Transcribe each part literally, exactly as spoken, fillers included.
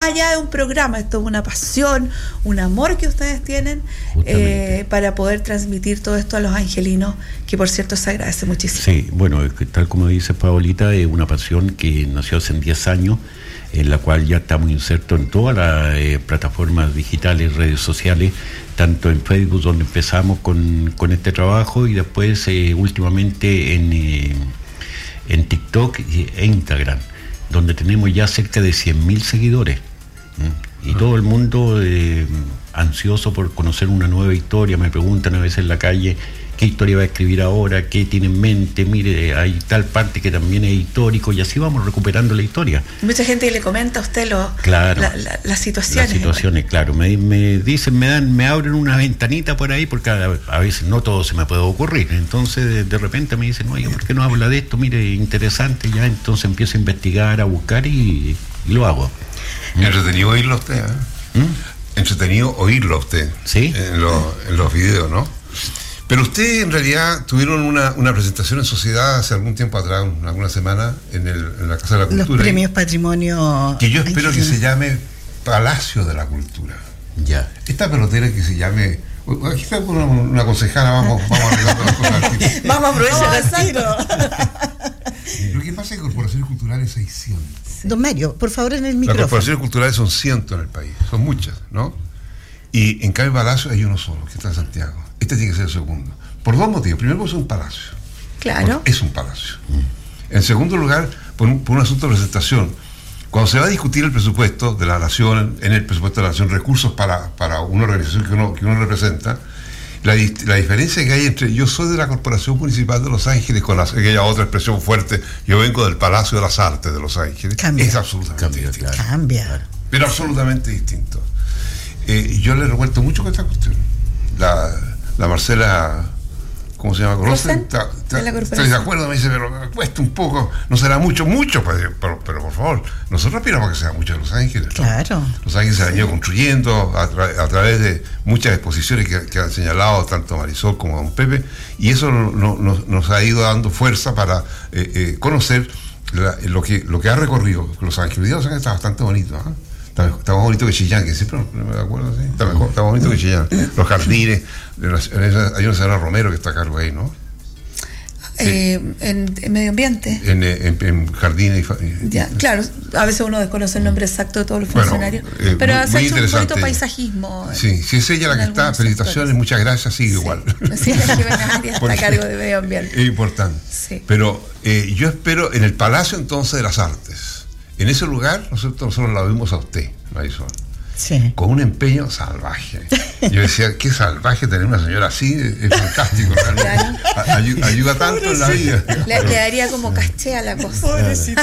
allá de un programa, esto es una pasión, un amor que ustedes tienen eh, para poder transmitir todo esto a los angelinos, que por cierto se agradece muchísimo. Sí, bueno, tal como dice Paolita, es una pasión que nació hace diez años, en la cual ya estamos insertos en todas las eh, plataformas digitales, redes sociales, tanto en Facebook, donde empezamos con, con este trabajo, y después eh, últimamente en, eh, en TikTok e Instagram, donde tenemos ya cerca de cien mil seguidores. ¿Mm? Y todo el mundo eh, ansioso por conocer una nueva historia. Me preguntan a veces en la calle qué historia va a escribir ahora, qué tiene en mente, mire, hay tal parte que también es histórico, y así vamos recuperando la historia. Mucha gente le comenta a usted lo, claro, la, la, las situaciones. Las situaciones, igual. Claro, me, me dicen, me dan, me abren una ventanita por ahí, porque a, a veces no todo se me puede ocurrir, entonces de, de repente me dicen, oye, ¿por qué no habla de esto? Mire, interesante, ya, entonces empiezo a investigar, a buscar y, y lo hago. Entretenido oírlo a usted, ¿eh? ¿Mm? Entretenido oírlo a usted. Sí. En, lo, en los videos, ¿no? Pero usted en realidad tuvieron una, una presentación en sociedad hace algún tiempo atrás, alguna semana, en, el, en la Casa de la Cultura. Los premios Patrimonio. Que yo espero que se llame Palacio de la Cultura. Ya. Esta pelotera que se llame. Aquí está una, una concejala, vamos, vamos a arreglar las cosas. Vamos a aprovechar el tiro. Lo que pasa es que corporaciones culturales hay cientos. Don Mario, por favor, en el micrófono. Las corporaciones culturales son cientos en el país, son muchas, ¿no? Y en cambio Palacio hay uno solo, que está en Santiago. Este tiene que ser el segundo. Por dos motivos. Primero, porque es un palacio. Claro. Es un palacio. Mm. En segundo lugar, por un, por un asunto de presentación. Cuando se va a discutir el presupuesto de la nación, en el presupuesto de la nación, recursos para, para una organización que uno, que uno representa, la, la diferencia que hay entre yo soy de la Corporación Municipal de Los Ángeles, con la, aquella otra expresión fuerte, yo vengo del Palacio de las Artes de Los Ángeles, cambia. Es absolutamente cambia, distinto. Claro. Cambia. Pero absolutamente distinto. Eh, yo le recuerdo mucho con esta cuestión. La, la Marcela, ¿cómo se llama? Rosen, ta, ta, de estoy de acuerdo, me dice, pero me cuesta un poco, no será mucho, mucho, pero, pero, pero por favor, nosotros aspiramos a que sea mucho de Los Ángeles, ¿no? Claro. Los Ángeles se han ido construyendo a, tra a través de muchas exposiciones que, que han señalado tanto Marisol como Don Pepe, y eso no, no, nos, nos ha ido dando fuerza para eh, eh, conocer la, lo, que, lo que ha recorrido Los Ángeles. Los Ángeles está bastante bonito, ¿eh? Está, está más bonito que Chillán, que siempre no me acuerdo, ¿sí? Está, mejor, está más bonito que Chillán. Los jardines, hay una señora Romero que está a cargo ahí, ¿no? Sí. Eh, en, en medio ambiente. En, en, en jardines y, ya, claro, a veces uno desconoce el nombre exacto de todos los funcionarios, bueno, eh, pero muy, hace un bonito paisajismo. Sí, si es ella la que está, felicitaciones, sectores. Muchas gracias, sigue sí. igual. Sí, la que está a cargo de medio ambiente. Es importante. Sí. Pero eh, yo espero en el Palacio entonces de las Artes. En ese lugar, nosotros, nosotros la vimos a usted, Marisol, sí. Con un empeño salvaje. Yo decía, qué salvaje tener una señora así, es fantástico, realmente. Ayuda, ayuda tanto en la vida. Le, le daría como caché a la cosa. Pobrecito.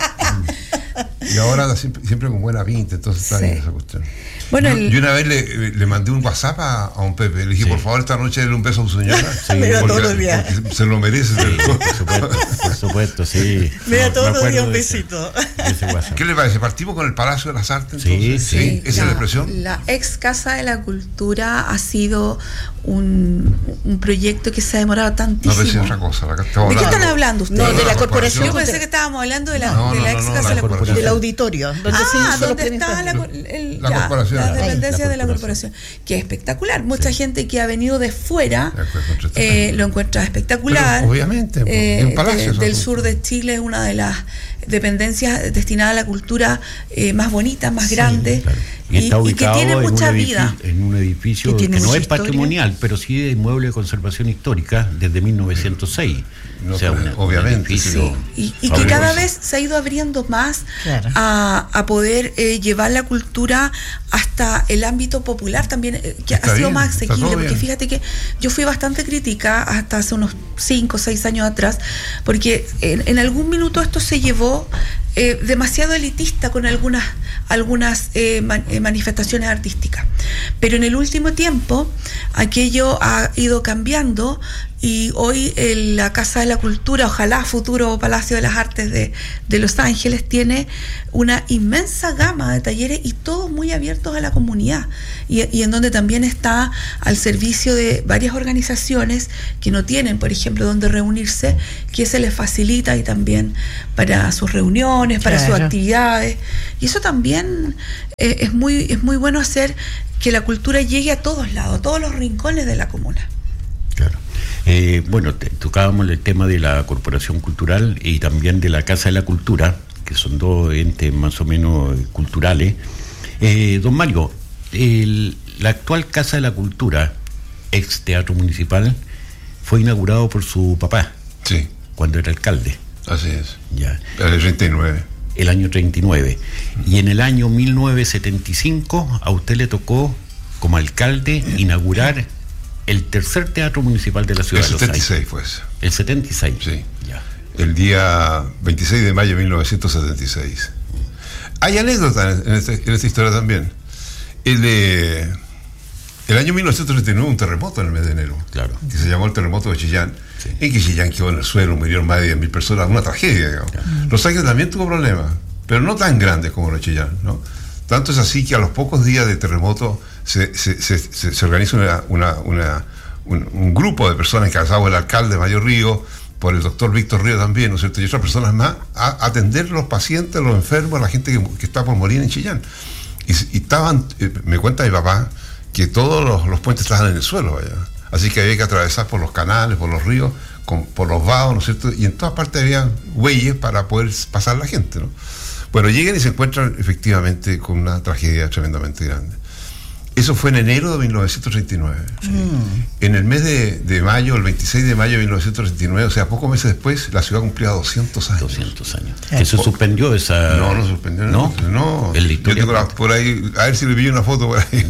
Y, y ahora siempre, siempre con buena pinta, entonces está bien sí. esa cuestión. Bueno, yo, el... yo una vez le, le mandé un WhatsApp a, a un Pepe, le dije, sí. por favor, esta noche dale un beso a su señora. Sí, mira porque, todos los días. Se lo merece. Sí, por supuesto, por supuesto, sí. Mira, no, todos los días un besito. Ese, ese ¿Qué le parece? ¿Partimos con el Palacio de las Artes? Sí, entonces? sí. sí. ¿Esa la, es la expresión? La ex Casa de la Cultura ha sido un, un proyecto que se ha demorado tantísimo. No, pero es otra cosa. La que estamos ¿De qué hablando. están hablando ustedes? No, de, de la, la corporación. Yo pensé que estábamos hablando de la, no, de la no, ex no, Casa no, de la Cultura. Del auditorio. Donde ah, se donde está la, el, la ya, corporación. Las dependencias de la corporación. corporación. Que es espectacular. Mucha sí. gente que ha venido de fuera eh, lo encuentra espectacular. Pero, obviamente, eh, un palacio, de, del sur de Chile es una de las dependencias destinadas a la cultura eh, más bonitas, más sí, grandes. Claro. Y, y está ubicado y que tiene mucha en, un vida. en un edificio que no es historia? patrimonial, pero sí de inmueble de conservación histórica desde mil novecientos seis. No, o sea, una, obviamente. Sí. Y, y que cada vez se ha ido abriendo más claro. a, a poder eh, llevar la cultura hasta el ámbito popular también, eh, que está ha sido bien, más asequible. Porque bien. Fíjate que yo fui bastante crítica hasta hace unos cinco o seis años atrás, porque en, en algún minuto esto se llevó eh, demasiado elitista con algunas, algunas eh, man, eh, manifestaciones artísticas. Pero en el último tiempo aquello ha ido cambiando y hoy el, la Casa de la Cultura, ojalá futuro Palacio de las Artes de, de Los Ángeles, tiene una inmensa gama de talleres y todos muy abiertos a la comunidad, y, y en donde también está al servicio de varias organizaciones que no tienen, por ejemplo, donde reunirse, que se les facilita y también para sus reuniones, para claro. sus actividades, y eso también eh, es muy es muy bueno hacer que la cultura llegue a todos lados, a todos los rincones de la comuna. Claro. Eh, bueno, te, tocábamos el tema de la Corporación Cultural y también de la Casa de la Cultura, que son dos entes más o menos culturales. Eh, don Mario, el, la actual Casa de la Cultura, ex Teatro Municipal, fue inaugurado por su papá. Sí. Cuando era alcalde. Así es. Ya. El treinta y nueve. El año treinta y nueve. Y en el año mil novecientos setenta y cinco a usted le tocó, como alcalde, inaugurar el tercer teatro municipal de la ciudad de Los Ángeles. El setenta y seis fue eso. El setenta y seis. Sí. Ya. El día veintiséis de mayo de mil novecientos setenta y seis. Hay anécdotas en, este, en esta historia también. El, eh, el año mil novecientos treinta y nueve, un terremoto en el mes de enero. Claro. Que se llamó el terremoto de Chillán. Sí. En que Chillán quedó en el suelo, murieron más de diez mil personas, una tragedia, digamos. Claro. Los Ángeles también tuvo problemas, pero no tan grandes como los Chillán, ¿no? Tanto es así que a los pocos días de terremoto se, se, se, se, se organiza una, una, una, un, un grupo de personas encabezado por el alcalde Mario Río, por el doctor Víctor Río también, ¿no es cierto? Y otras personas más, a atender a los pacientes, a los enfermos, a la gente que, que está por morir en Chillán. Y, y estaban, eh, me cuenta mi papá, que todos los, los puentes estaban en el suelo allá. Así que había que atravesar por los canales, por los ríos, con, por los vados, ¿no es cierto? Y en todas partes había bueyes para poder pasar la gente, ¿no? Bueno, llegan y se encuentran efectivamente con una tragedia tremendamente grande. Eso fue en enero de mil novecientos treinta y nueve. Sí. Mm. En el mes de, de mayo, el veintiséis de mayo de mil novecientos treinta y nueve, o sea, pocos meses después, la ciudad cumplía doscientos años. doscientos años. ¿Que se suspendió esa...? No, no suspendió. No, no. ¿En la historia? Yo tengo la, por ahí, a ver si le pillo una foto por ahí.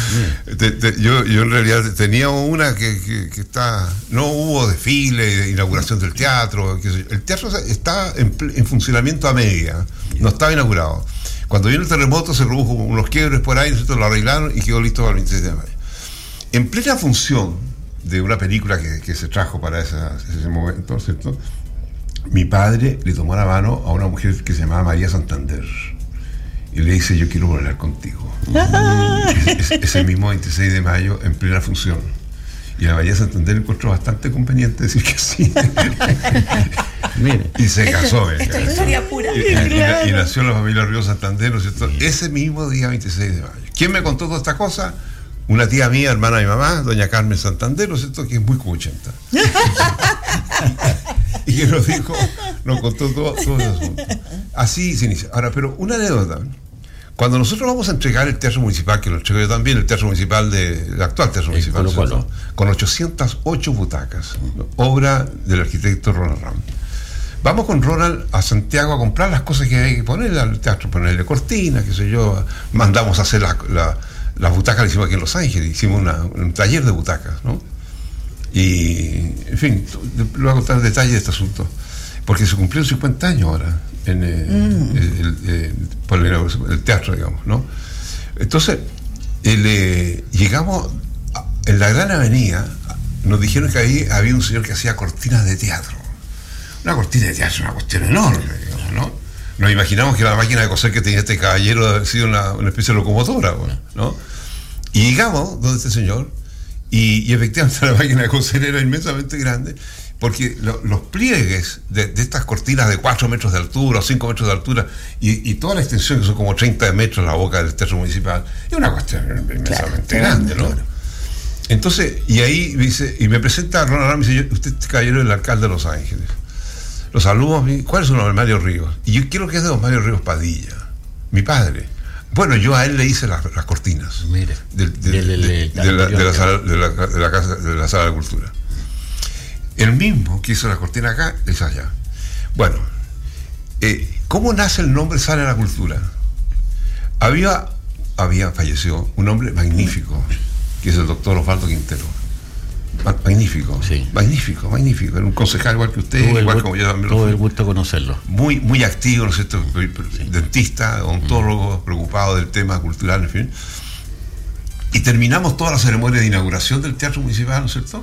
te, te, yo, yo en realidad tenía una que, que, que está... No hubo desfile, inauguración del teatro. Que el teatro está en, en funcionamiento a media. No estaba inaugurado. Cuando vino el terremoto se produjo unos quiebres por ahí, nosotros lo arreglaron y quedó listo para el veintiséis de mayo. En plena función de una película que, que se trajo para esa, ese momento, ¿cierto? Mi padre le tomó la mano a una mujer que se llamaba María Santander y le dice: yo quiero volar contigo. ese, ese mismo veintiséis de mayo, en plena función. Y la María Santander encontró bastante conveniente decir que sí. Mire. Y se casó. Esto es historia pura. Y, y, y nació la familia Río Santander, ¿no es cierto? Ese mismo día veintiséis de mayo. ¿Quién me contó toda esta cosa? Una tía mía, hermana de mi mamá, doña Carmen Santander, ¿no es cierto? Que es muy cuchenta. Y que nos dijo, nos contó todo, todo ese asunto. Así se inicia. Ahora, pero una anécdota. Cuando nosotros vamos a entregar el Teatro Municipal, que lo entrego yo también, el Teatro Municipal, de, el actual Teatro sí, Municipal, cual, cual. con ochocientas ocho butacas, ¿no? Obra del arquitecto Ronald Ram. Vamos con Ronald a Santiago a comprar las cosas que hay que ponerle al teatro, ponerle cortinas, qué sé yo. Mandamos a hacer la, la, las butacas, las hicimos aquí en Los Ángeles, hicimos una, un taller de butacas, ¿no? Y, en fin, le voy a contar detalles de este asunto, porque se cumplieron cincuenta años ahora en eh, mm. el, el, el, por el, el teatro, digamos, ¿no? Entonces, el, eh, llegamos a, en la Gran Avenida, nos dijeron que ahí había un señor que hacía cortinas de teatro. Una cortina de teatro, una cuestión enorme, digamos, ¿no? Nos imaginamos que la máquina de coser que tenía este caballero había sido una, una especie de locomotora, ¿no? Y llegamos donde este señor, y, y efectivamente la máquina de coser era inmensamente grande, porque lo, los pliegues de, de estas cortinas de cuatro metros de altura o cinco metros de altura y, y toda la extensión, que son como treinta metros la boca del teatro municipal, es una cuestión inmensamente claro, grande, ¿no? Claro. Entonces, y ahí dice, y me presenta a Ronald Ram y dice: usted es caballero del alcalde de Los Ángeles. Los saludo a mí. ¿Cuál es su nombre? Mario Ríos. Y yo quiero que es de don Mario Ríos Padilla, mi padre. Bueno, yo a él le hice las, las cortinas. Mire. De, de, de, de, de, de, la, de, la sala, de, la, de la casa, de la sala de cultura. El mismo que hizo la cortina acá, es allá. Bueno, eh, ¿cómo nace el nombre Sala de la Cultura? Había, había fallecido un hombre magnífico, que es el doctor Osvaldo Quintero. Magnífico, sí. magnífico, magnífico. Era un concejal igual que usted, todo igual gusto, como yo también. Todo el gusto de conocerlo. Muy, muy activo, ¿no es cierto? Sí. Dentista, odontólogo, mm. preocupado del tema cultural, en fin. Y terminamos toda la ceremonia de inauguración del Teatro Municipal, ¿no es cierto?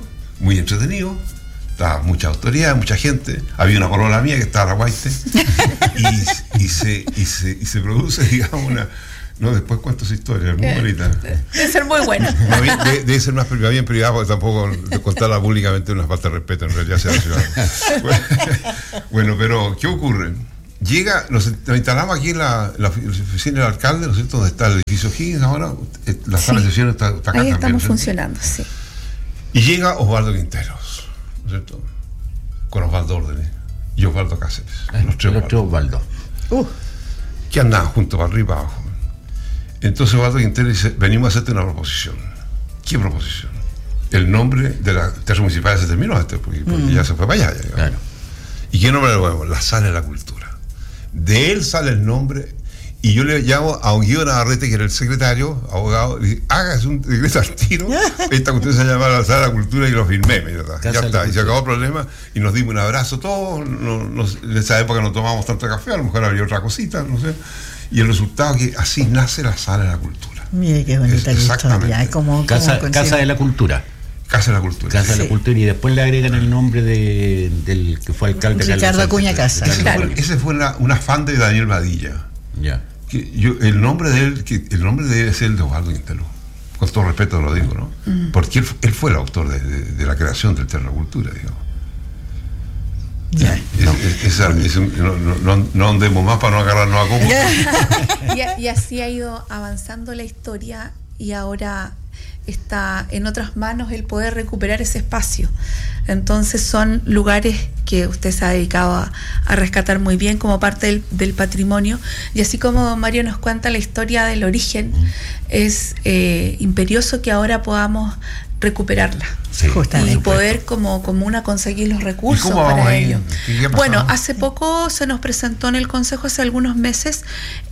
muy entretenido. Estaba mucha autoridad, mucha gente. Había una polola mía que estaba a la guaite. y, y, se, y, se, y se produce, digamos, una... No, después cuento esa historia, es muy bonita. Debe ser muy buena. No, debe, debe ser más privada, bien privada, porque tampoco de contarla públicamente es una falta de respeto, en realidad sea la ciudad. Bueno, bueno, pero, ¿qué ocurre? Llega, nos, nos instalamos aquí en la, la oficina del alcalde, ¿no es cierto?, donde está el edificio Higgins ahora, la sala de sesiones está, está acá ahí también. Estamos ¿sí? funcionando, sí. Y llega Osvaldo Quinteros, ¿no es cierto?, con Osvaldo Órdenes y Osvaldo Cáceres, ah, los tres Osvaldo. Osvaldo. Uh, que andaban juntos para arriba y para abajo. Entonces Osvaldo Quinteros dice, venimos a hacerte una proposición. ¿Qué proposición? El nombre de la Teatro Municipal se terminó este, porque, porque mm. ya se fue para allá. Ya, claro. ¿Y qué nombre le ponemos? La Sala de la Cultura. De él sale el nombre, y yo le llamo a un Guido Navarrete, que era el secretario, abogado, y dice, hágase un decreto al tiro, esta cuestión se llama la Sala de la Cultura, y lo firmé, mira, ya está, y se acabó el problema, y nos dimos un abrazo todos, no, no, en esa época no tomábamos tanto café, a lo mejor había otra cosita, no sé. Y el resultado es que así nace la Sala de la Cultura. Mire qué bonita es, la historia. Como, casa, como casa de la Cultura. Casa de la Cultura. Casa de sí. la Cultura. Y después le agregan el nombre de, del que fue alcalde Ricardo Acuña Casa. Ese, claro. fue, ese fue una, un afán de Daniel Badilla. Ya. Que yo, el nombre de él, que el nombre debe ser el de Osvaldo Quinteros. Con todo respeto lo digo, ¿no? Mm. Porque él, él fue el autor de, de, de la creación del Teatro de la Cultura, digamos. Ya, es, no. Es, es, es, no, no, no andemos más para no agarrarnos a copo. y, y así ha ido avanzando la historia, y ahora está en otras manos el poder recuperar ese espacio. Entonces son lugares que usted se ha dedicado a, a rescatar muy bien como parte del, del patrimonio, y así como Mario nos cuenta la historia del origen, es eh, imperioso que ahora podamos recuperarla. Sí, y poder como comuna conseguir los recursos para ello. Bueno, hace poco se nos presentó en el Consejo, hace algunos meses,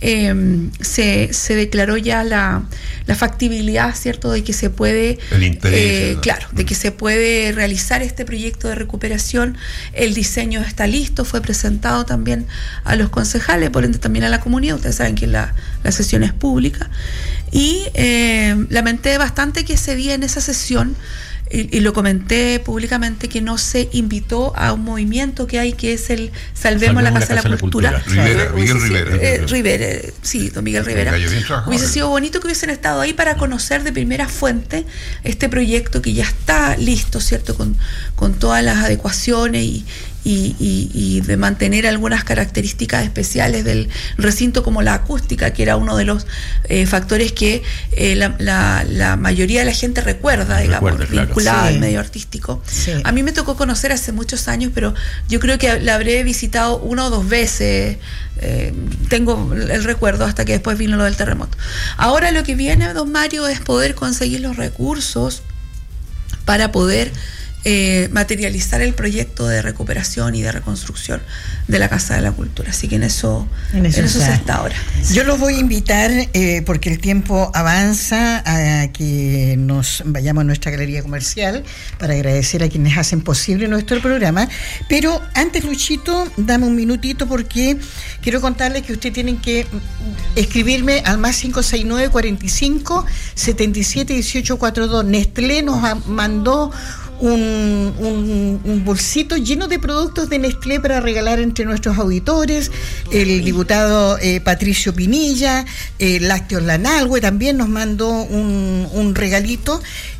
eh, se, se declaró ya la, la factibilidad, ¿cierto?, de que se puede, el interés, eh, claro, de que se puede realizar este proyecto de recuperación. El diseño está listo, fue presentado también a los concejales, por ende también a la comunidad. Ustedes saben que la, la sesión es pública, y eh, lamenté bastante que ese día en esa sesión, Y, y lo comenté públicamente, que no se invitó a un movimiento que hay, que es el Salvemos, Salvemos la Casa de la, la Cultura. cultura. Rivera, claro, Miguel sí, Rivera. Eh, Rivera, sí, don Miguel Rivera. Hubiese sido bonito que hubiesen estado ahí para conocer de primera fuente este proyecto que ya está listo, ¿cierto?, con, con todas las adecuaciones y, y, y, y de mantener algunas características especiales del recinto, como la acústica, que era uno de los eh, factores que eh, la, la, la mayoría de la gente recuerda, digamos, recuerda, claro, vinculada sí. al medio artístico. Sí. A mí me tocó conocer hace muchos años, pero yo creo que la habré visitado una o dos veces, eh, tengo el recuerdo, hasta que después vino lo del terremoto. Ahora lo que viene, don Mario, es poder conseguir los recursos para poder Eh, materializar el proyecto de recuperación y de reconstrucción de la Casa de la Cultura. Así que en eso, en eso, en eso se está ahora. Yo los voy a invitar, eh, porque el tiempo avanza, a que nos vayamos a nuestra galería comercial para agradecer a quienes hacen posible nuestro programa. Pero antes, Luchito, dame un minutito, porque quiero contarles que ustedes tienen que escribirme al más cinco seis nueve, cuarenta y cinco, setenta y siete, dieciocho cuarenta y dos. Nestlé nos mandó Un, un, un bolsito lleno de productos de Nestlé para regalar entre nuestros auditores. El diputado eh, Patricio Pinilla, eh, Lácteos Lanalhue también nos mandó un, un regalito,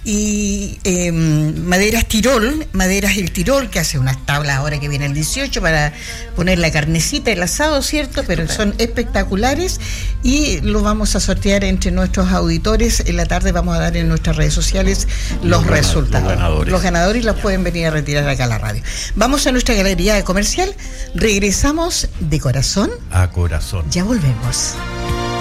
y eh, maderas Tirol, maderas El Tirol, que hace unas tablas ahora que viene el dieciocho para poner la carnecita, el asado, ¿cierto? Pero son espectaculares, y lo vamos a sortear entre nuestros auditores. En la tarde vamos a dar en nuestras redes sociales los, los resultados. Los ganadores. Los ganadores los pueden venir a retirar acá a la radio. Vamos a nuestra galería comercial, regresamos de corazón a corazón. Ya volvemos.